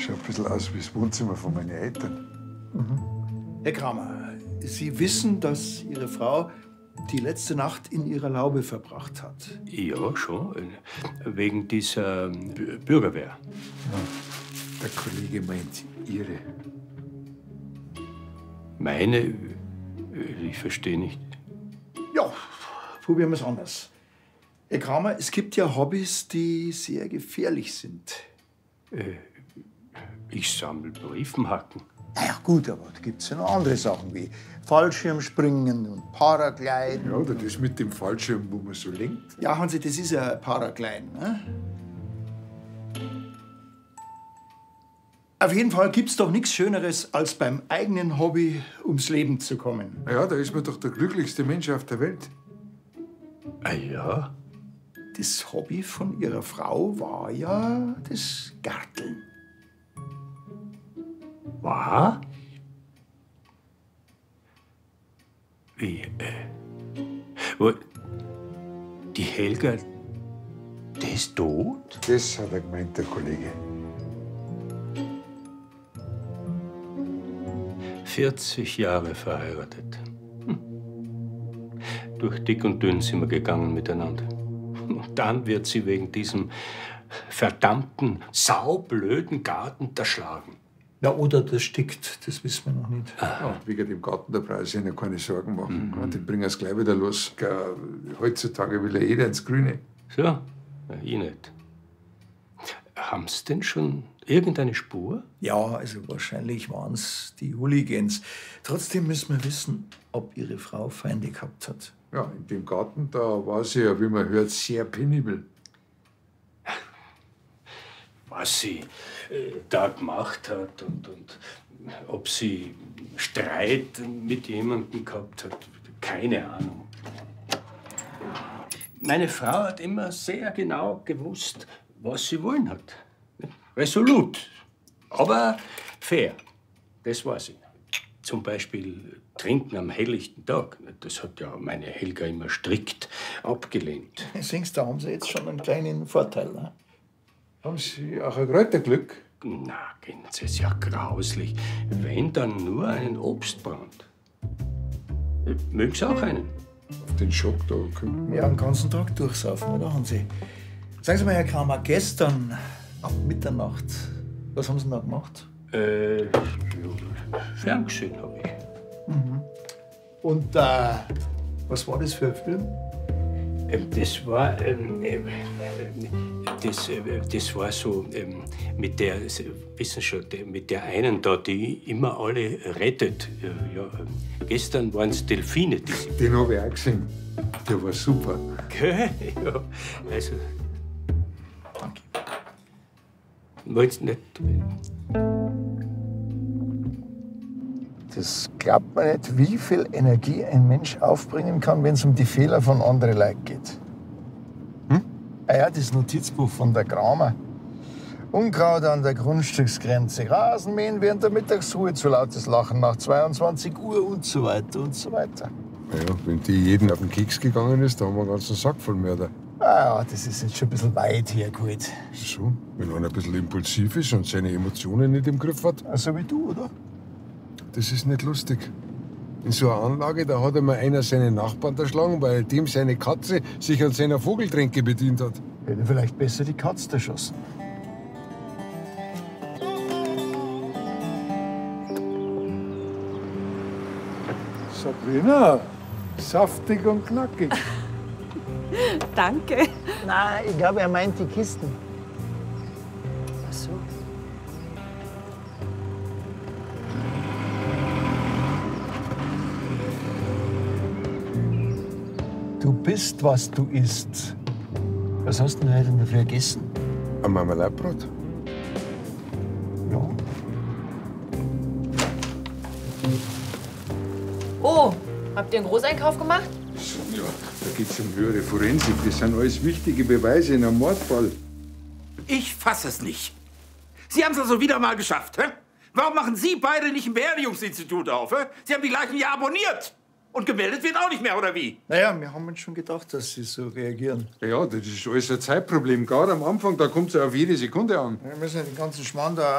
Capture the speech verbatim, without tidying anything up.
schaut ein bisschen aus wie das Wohnzimmer von meinen Eltern. Mhm. Herr Kramer, Sie wissen, dass Ihre Frau die letzte Nacht in ihrer Laube verbracht hat. Ja, schon. Wegen dieser B Bürgerwehr. Ja. Der Kollege meint Ihre. Meine? Ich verstehe nicht. Ja, probieren wir es anders. Herr Kramer, es gibt ja Hobbys, die sehr gefährlich sind. Äh, ich sammle Briefmarken. Na ja, gut, aber da gibt es ja noch andere Sachen wie Fallschirmspringen und Paragliden. Ja, oder das mit dem Fallschirm, wo man so lenkt. Ja, Hansi, das ist ja Paragliden. Ne? Auf jeden Fall gibt es doch nichts Schöneres, als beim eigenen Hobby ums Leben zu kommen. Ja, da ist man doch der glücklichste Mensch auf der Welt. Ah ja? Das Hobby von Ihrer Frau war ja das Garteln. Was? Wie, äh... Wo, die Helga, die ist tot? Das hat er gemeint, der Kollege. vierzig Jahre verheiratet. Hm. Durch dick und dünn sind wir gegangen miteinander. Und dann wird sie wegen diesem verdammten, saublöden Garten erschlagen. Ja, oder das stickt, das wissen wir noch nicht. Ja, wegen dem Garten, da brauche ich sich ja keine Sorgen machen. Mhm. Den bringen es gleich wieder los. Gar, heutzutage will ja jeder ins Grüne. So? Ja, ich nicht. Haben Sie denn schon irgendeine Spur? Ja, also wahrscheinlich waren es die Hooligans. Trotzdem müssen wir wissen, ob Ihre Frau Feinde gehabt hat. Ja, in dem Garten, da war sie ja, wie man hört, sehr penibel. Was sie äh, da gemacht hat und, und ob sie Streit mit jemandem gehabt hat, keine Ahnung. Meine Frau hat immer sehr genau gewusst, was sie wollen hat. Resolut, aber fair, das war sie. Zum Beispiel trinken am helllichten Tag. Das hat ja meine Helga immer strikt abgelehnt. Sehen Sie, da haben Sie jetzt schon einen kleinen Vorteil. Ne? Haben Sie auch ein Kräuterglück? Na, das ist ja grauslich. Wenn, dann nur einen Obstbrand. Mögen Sie auch einen? Auf den Schock, da könnten wir... Ja, den ganzen Tag durchsaufen, oder, Hansi? Sagen Sie mal, Herr Kramer, gestern ab Mitternacht, was haben Sie denn da gemacht? Äh, Fernsehen habe ich. Mhm. Und äh, was war das für ein Film? Ähm, das war, ähm, äh, das, äh, das war so ähm, mit der, wissen schon, mit der einen da, die immer alle rettet. Äh, ja, äh, gestern waren es Delfine. Die Den habe ich auch gesehen. Der war super. Okay, ja, also. Danke. Wollt's nicht. Das glaubt man nicht, wie viel Energie ein Mensch aufbringen kann, wenn es um die Fehler von anderen Leuten geht. Hm? Ah ja, das Notizbuch von der Kramer. Unkraut an der Grundstücksgrenze, Rasenmähen während der Mittagsruhe, zu lautes Lachen nach zweiundzwanzig Uhr und so weiter und so weiter. Naja, wenn die jeden auf den Keks gegangen ist, dann haben wir einen ganzen Sack voll Mörder. Ah ja, das ist jetzt schon ein bisschen weit hergeholt. So, wenn einer ein bisschen impulsiv ist und seine Emotionen nicht im Griff hat. So wie du, oder? Das ist nicht lustig. In so einer Anlage, da hat einmal einer seinen Nachbarn erschlagen, weil dem seine Katze sich an seiner Vogeltränke bedient hat. Hätte vielleicht besser die Katze erschossen. Sabrina, saftig und knackig. Danke. Nein, ich glaube, er meint die Kisten. Ach so. Du bist, was du isst. Was hast du denn heute in der Früh gegessen? Ein Marmeladebrot? Ja. Oh, habt ihr einen Großeinkauf gemacht? Ja, da geht's um höhere Forensik. Das sind alles wichtige Beweise in einem Mordfall. Ich fasse es nicht. Sie haben es also wieder mal geschafft, hä? Warum machen Sie beide nicht ein Beerdigungsinstitut auf, hä? Sie haben die Leichen ja abonniert. Und gemeldet wird auch nicht mehr, oder wie? Naja, wir haben uns schon gedacht, dass sie so reagieren. Ja, das ist alles ein Zeitproblem. Gerade am Anfang, da kommt es ja auf jede Sekunde an. Wir müssen ja den ganzen Schmarrn da